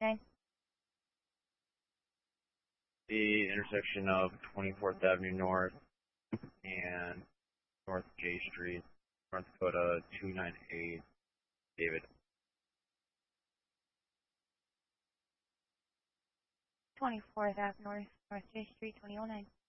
9. The intersection of 24th Avenue North and North J Street, North Dakota 298, David. 24th Ave North, North J Street, 2009.